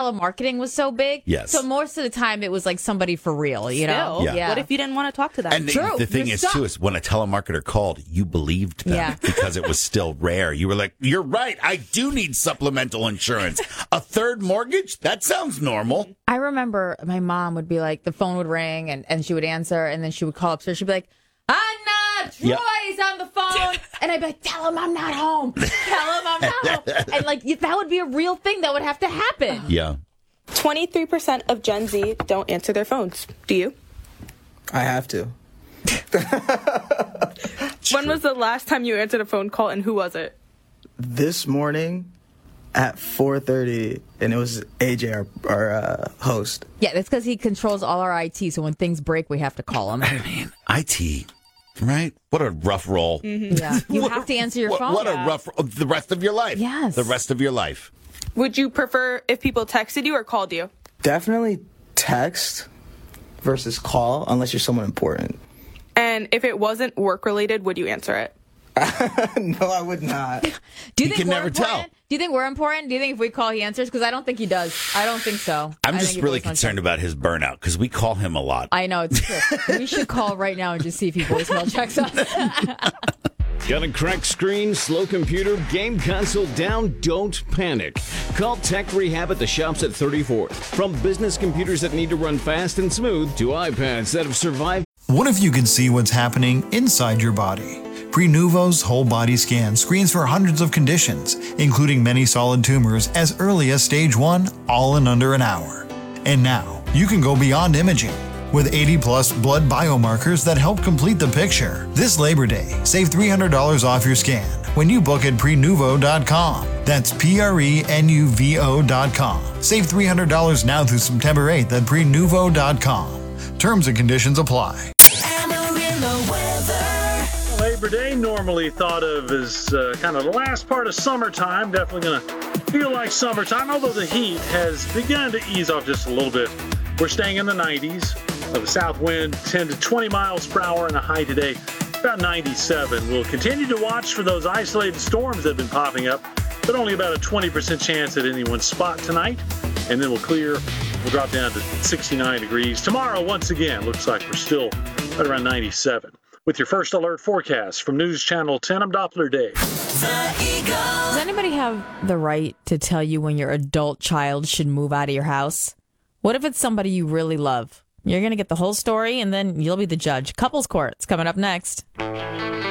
telemarketing was so big. Yes. So most of the time it was like somebody for real, you know? Still, what if you didn't want to talk to them? And True. the thing You're is, stuck. too, is when a telemarketer called, you believed them because it was still rare. You were like, you're right. I do need supplemental insurance. A third mortgage? That sounds normal. I remember my mom would be like, the phone would ring and she would answer and then she would call upstairs. She'd be like, Anna, Troy's on the phone. And I'd be like, tell him I'm not home. Tell him I'm not home. And like, that would be a real thing that would have to happen. Yeah. 23% of Gen Z don't answer their phones. Do you? I have to. When was the last time you answered a phone call and who was it? This morning at 4:30, and it was AJ, our host. Yeah, that's because he controls all our IT. So when things break, we have to call him. I mean, IT, right? What a rough role. Yeah, you have to answer your phone. What a rough the rest of your life. Yes. The rest of your life. Would you prefer if people texted you or called you? Definitely text versus call, unless you're someone important. And if it wasn't work-related, would you answer it? No, I would not. Do you You think can we're never important? tell. Do you think we're important? Do you think if we call, he answers? Because I don't think he does. I don't think so. I'm I just think he really voice notes concerned about his burnout because we call him a lot. I know, it's true. We should call right now and just see if he voicemail checks us. Got a cracked screen, slow computer, game console down? Don't panic. Call Tech Rehab at the shops at 34th. From business computers that need to run fast and smooth to iPads that have survived. What if you could see what's happening inside your body? Prenuvo's whole body scan screens for hundreds of conditions, including many solid tumors as early as stage 1, all in under an hour. And now, you can go beyond imaging. With 80-plus blood biomarkers that help complete the picture. This Labor Day, save $300 off your scan when you book at Prenuvo.com. That's Prenuvo.com. Save $300 now through September 8th at Prenuvo.com. Terms and conditions apply. Labor Day, normally thought of as kind of the last part of summertime. Definitely going to feel like summertime, although the heat has begun to ease off just a little bit. We're staying in the 90s. The south wind 10 to 20 miles per hour and a high today about 97. We'll continue to watch for those isolated storms that have been popping up, but only about a 20% chance at any one spot tonight. And then we'll clear. We'll drop down to 69 degrees. Tomorrow, once again, looks like we're still right around 97. With your first alert forecast from News Channel 10, I'm Doppler Dave. Does anybody have the right to tell you when your adult child should move out of your house? What if it's somebody you really love? You're going to get the whole story, and then you'll be the judge. Couples Court's coming up next.